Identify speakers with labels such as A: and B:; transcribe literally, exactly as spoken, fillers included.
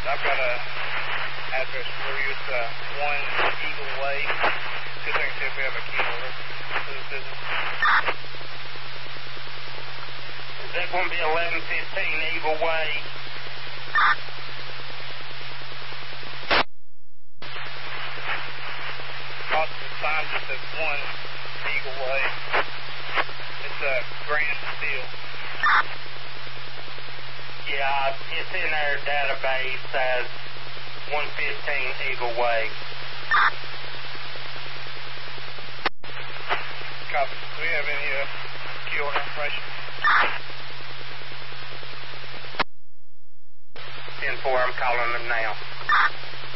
A: I've got a address for you. It's uh, one Eagle Way. Good thing to see if we have a key holder for this business.
B: Is that going to be eleven fifteen Eagle Way?
A: Cost of the sign just says one Eagle Way. It's a Grand Steel.
B: Yeah, it's in our database as one fifteen Eagle Way.